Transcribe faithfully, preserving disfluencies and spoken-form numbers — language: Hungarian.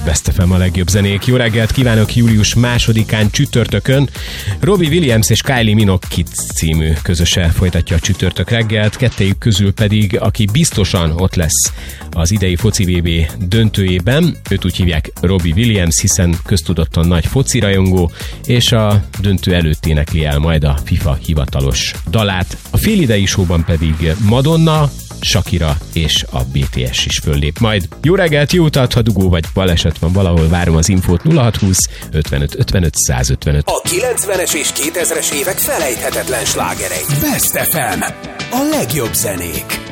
Best ef em a legjobb zenék. Jó reggelt kívánok július másodikán csütörtökön. Robbie Williams és Kylie Minogue Kids című közöse folytatja a csütörtök reggelt, kettejük közül pedig, aki biztosan ott lesz az idei foci vé bé döntőjében, őt úgy hívják Robbie Williams, hiszen köztudottan nagy foci rajongó, és a döntő előtt énekli el majd a FIFA hivatalos dalát. A félidei showban pedig Madonna, Shakira és a bé té es is föllép majd. Jó reggelt, jó utat, ha dugó vagy baleset van valahol, várom az infót nulla hat húsz ötvenöt ötvenöt száz ötvenöt. A kilencvenes és kétezres évek felejthetetlen slágerei. Best ef em, a legjobb zenék.